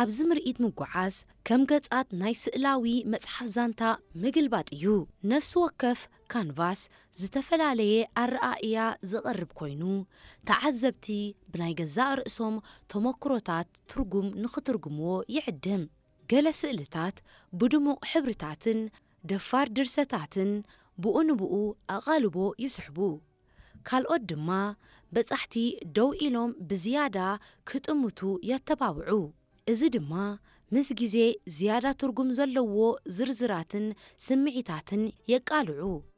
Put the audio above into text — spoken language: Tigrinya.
ኣብዚ ምርኢት ምጉዓዝ ከም ገጻት ናይ ስእላዊ መጽሓፍ ዛንታ ምግልባጥ እዩ። ነፍሲ ወከፍ ካንቫስ ዝተፈላለየ ኣረኣእያ ዝቐርብ ኮይኑ ተዓዘብቲ ብናይ ገዛእ ርእሶም ተመክሮታት ትርጉም ንኽትርጉምዎ ይዕድም። ገለ ስእልታት ብድሙቕ ሕብርታትን ደፋር ድርሰታትን ብኡ ንብኡ ኣቓልቦ ይስሕቡ። ካልኦት ድማ በጻሕቲ ደው ኢሎም ብዝያዳ ክጥምቱ የተባብዑ። እዚ ድማ ምስ ግዜ ዝያዳ ትርጉም ዘለዎ ዝርዝራትን ስምዒታትን የቃልዑ።